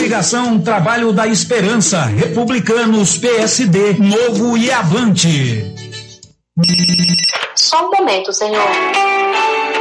Coligação Trabalho da Esperança, Republicanos, PSD, Novo e Avante. Só um momento, senhor.